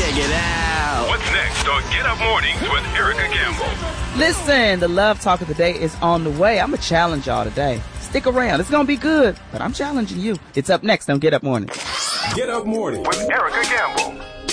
Check it out. What's next on Get Up Mornings with Erica Campbell? Listen, the Love Talk of the Day is on the way. I'm going to challenge y'all today. Stick around. It's going to be good, but I'm challenging you. It's up next on Get Up Mornings. Get Up Mornings with Erica Campbell.